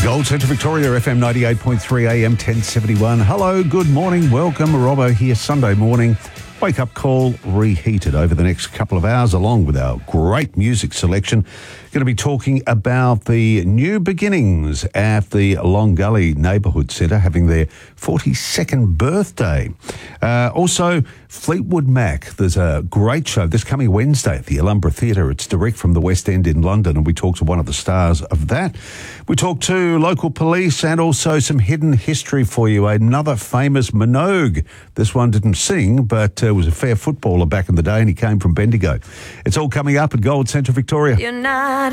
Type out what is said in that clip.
Gold Central Victoria, FM 98.3 AM 1071. Hello, good morning, welcome. Robbo here, Sunday morning. Wake up call reheated over the next couple of hours, along with our great music selection. Going to be talking about the new beginnings at the Long Gully Neighbourhood Centre, having their 42nd birthday. Also, Fleetwood Mac. There's a great show this coming Wednesday at the Alumbra Theatre. It's direct from the West End in London, and we talk to one of the stars of that. We talk to local police and also some hidden history for you. Another famous Minogue. This one didn't sing, but was a fair footballer back in the day, and he came from Bendigo. It's all coming up at Gold Central Victoria. You're not